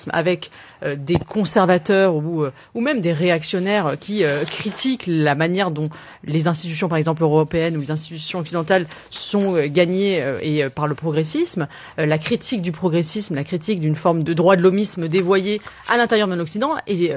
progressisme, avec des conservateurs ou même des réactionnaires qui critiquent la manière dont les institutions, par exemple européennes ou les institutions occidentales, sont gagnées par le progressisme, la critique du progressisme, la critique d'une forme de droit de l'hommisme dévoyé à l'intérieur de l'Occident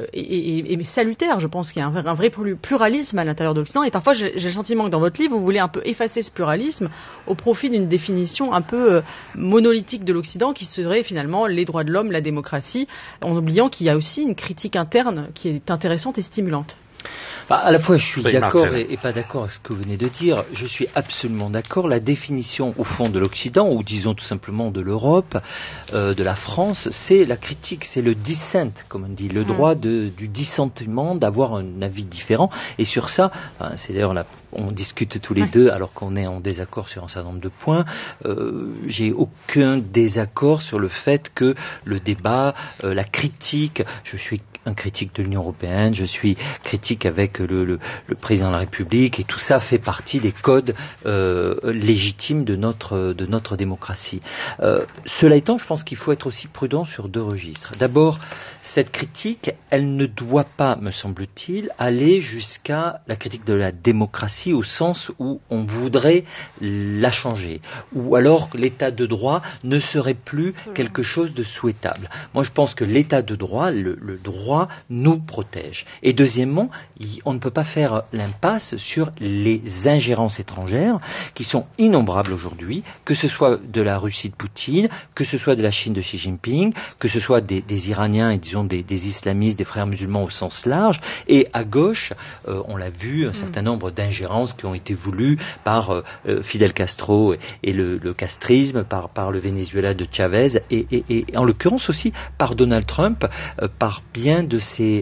est salutaire. Je pense qu'il y a un vrai pluralisme à l'intérieur de l'Occident, et parfois j'ai le sentiment que dans votre livre, vous voulez un peu effacer ce pluralisme au profit d'une définition un peu monolithique de l'Occident, qui serait finalement les droits de l'homme, la démocratie, en oubliant qu'il y a aussi une critique interne qui est intéressante et stimulante. À la fois, je suis d'accord et pas d'accord avec ce que vous venez de dire. Je suis absolument d'accord. La définition, au fond, de l'Occident, ou disons tout simplement de l'Europe, de la France, c'est la critique, c'est le dissent, comme on dit, le droit du dissentement, d'avoir un avis différent. Et sur ça, c'est d'ailleurs là, on discute tous les deux, alors qu'on est en désaccord sur un certain nombre de points. J'ai aucun désaccord sur le fait que le débat, la critique, je suis un critique de l'Union européenne, je suis critique avec le président de la République, et tout ça fait partie des codes légitimes de notre démocratie. Cela étant, je pense qu'il faut être aussi prudent sur deux registres. D'abord, cette critique, elle ne doit pas, me semble-t-il, aller jusqu'à la critique de la démocratie au sens où on voudrait la changer, ou alors l'état de droit ne serait plus quelque chose de souhaitable. Moi, je pense que l'état de droit, le droit, nous protège. Et deuxièmement, on ne peut pas faire l'impasse sur les ingérences étrangères qui sont innombrables aujourd'hui, que ce soit de la Russie de Poutine, que ce soit de la Chine de Xi Jinping, que ce soit des Iraniens et disons des islamistes, des frères musulmans au sens large, et à gauche, on l'a vu, un certain nombre d'ingérences qui ont été voulues par Fidel Castro et le castrisme, par le Venezuela de Chavez, et en l'occurrence aussi par Donald Trump, par bien de ses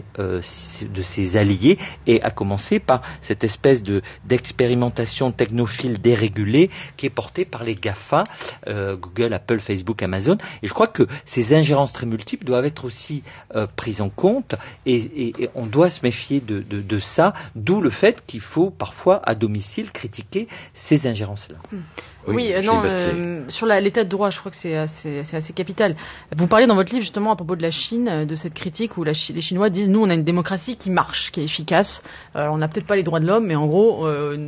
alliés, et à commencer par cette espèce d'expérimentation technophile dérégulée qui est portée par les GAFA, Google, Apple, Facebook, Amazon. Et je crois que ces ingérences très multiples doivent être aussi prises en compte, et on doit se méfier de ça, d'où le fait qu'il faut parfois à domicile critiquer ces ingérences-là. Oui, sur l'état de droit, je crois que c'est assez capital. Vous parlez dans votre livre justement à propos de la Chine, de cette critique où les Chinois disent nous on a une démocratie qui marche, qui est efficace. On n'a peut-être pas les droits de l'homme, mais en gros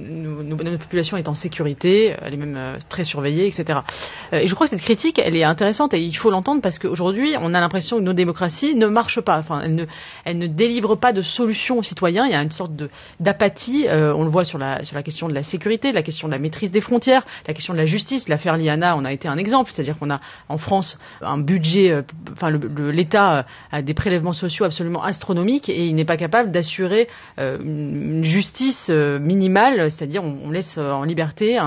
notre population est en sécurité, elle est même très surveillée, etc. Et je crois que cette critique, elle est intéressante et il faut l'entendre parce qu'aujourd'hui on a l'impression que nos démocraties ne marchent pas. Enfin, elles ne délivrent pas de solutions aux citoyens. Il y a une sorte d'apathie. On le voit sur la question de la sécurité, la question de la maîtrise des frontières, la question de la justice. L'affaire Liana en a été un exemple, c'est-à-dire qu'on a en France un budget, l'État a des prélèvements sociaux absolument astronomiques et il n'est pas capable d'assurer une justice minimale, c'est-à-dire on laisse en liberté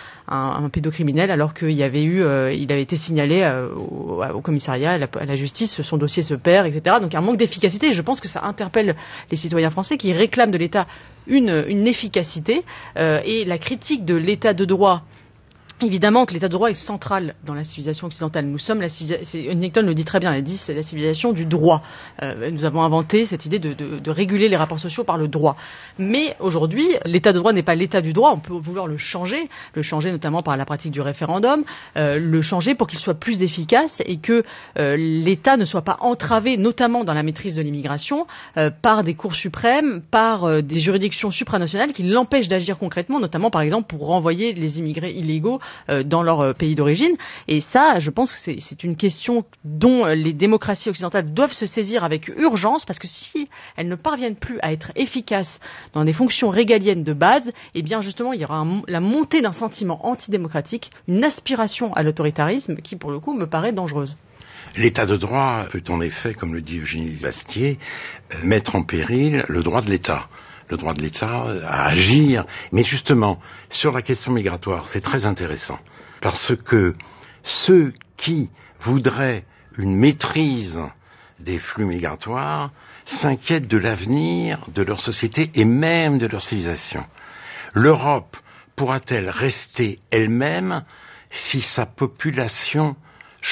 un pédocriminel alors qu'il il avait été signalé au commissariat, à la justice, son dossier se perd, etc. Donc un manque d'efficacité, et je pense que ça interpelle les citoyens français qui réclament de l'État une efficacité, et la critique de l'État de droit. Évidemment que l'état de droit est central dans la civilisation occidentale. Nous sommes la civilisation, Huntington le dit très bien, il dit c'est la civilisation du droit. Nous avons inventé cette idée de réguler les rapports sociaux par le droit. Mais aujourd'hui, l'état de droit n'est pas l'état du droit, on peut vouloir le changer notamment par la pratique du référendum, le changer pour qu'il soit plus efficace et que l'État ne soit pas entravé, notamment dans la maîtrise de l'immigration, par des cours suprêmes, par des juridictions supranationales qui l'empêchent d'agir concrètement, notamment par exemple pour renvoyer les immigrés illégaux dans leur pays d'origine. Et ça, je pense que c'est une question dont les démocraties occidentales doivent se saisir avec urgence, parce que si elles ne parviennent plus à être efficaces dans des fonctions régaliennes de base, eh bien justement, il y aura la montée d'un sentiment antidémocratique, une aspiration à l'autoritarisme qui, pour le coup, me paraît dangereuse. L'état de droit peut en effet, comme le dit Eugénie Bastier, mettre en péril le droit de l'État. Le droit de l'État à agir. Mais justement, sur la question migratoire, c'est très intéressant. Parce que ceux qui voudraient une maîtrise des flux migratoires s'inquiètent de l'avenir de leur société et même de leur civilisation. L'Europe pourra-t-elle rester elle-même si sa population change ?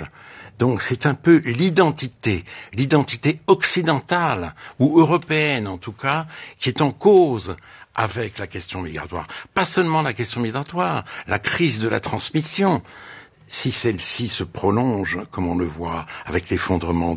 Donc c'est un peu l'identité occidentale, ou européenne en tout cas, qui est en cause avec la question migratoire. Pas seulement la question migratoire, la crise de la transmission. Si celle-ci se prolonge, comme on le voit avec l'effondrement